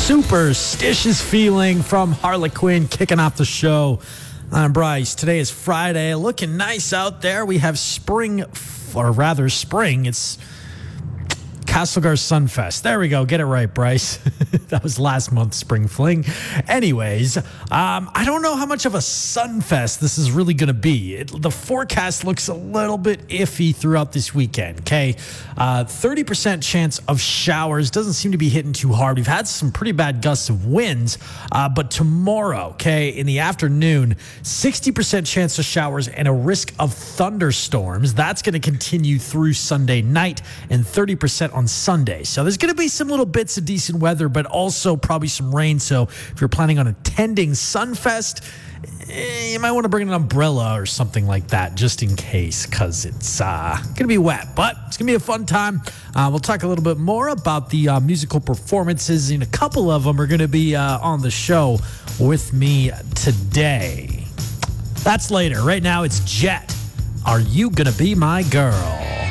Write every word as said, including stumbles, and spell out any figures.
Superstitious Feeling from Harlequin kicking off the show. I'm Bryce. Today is Friday. Looking nice out there. We have spring, or rather spring. It's Castlegar Sunfest. There we go. Get it right, Bryce. That was last month's Spring Fling. Anyways, um, I don't know how much of a Sunfest this is really going to be. It, the forecast looks a little bit iffy throughout this weekend, okay? Uh, thirty percent chance of showers. Doesn't seem to be hitting too hard. We've had some pretty bad gusts of winds, uh, but tomorrow, okay, in the afternoon, sixty percent chance of showers and a risk of thunderstorms. That's going to continue through Sunday night and thirty percent on Sunday. So there's going to be some little bits of decent weather, but also probably some rain. So if you're planning on attending Sunfest, eh, you might want to bring an umbrella or something like that just in case, because it's uh, going to be wet. But it's going to be a fun time. Uh, we'll talk a little bit more about the uh, musical performances, and a couple of them are going to be uh, on the show with me today. That's later. Right now, it's Jet. Are You Gonna Be My Girl?